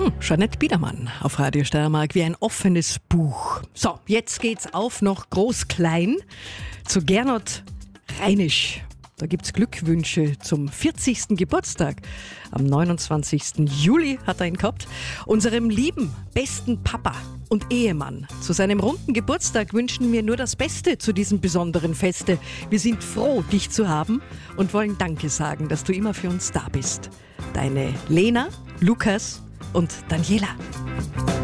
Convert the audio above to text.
Jeanette Biedermann auf Radio Steiermark wie ein offenes Buch. So, jetzt geht's auf noch groß-klein zu Gernot Reinisch. Da gibt's Glückwünsche zum 40. Geburtstag. Am 29. Juli hat er ihn gehabt. Unserem lieben, besten Papa und Ehemann. Zu seinem runden Geburtstag wünschen wir nur das Beste zu diesem besonderen Feste. Wir sind froh, dich zu haben und wollen Danke sagen, dass du immer für uns da bist. Deine Lena, Lukas und Daniela.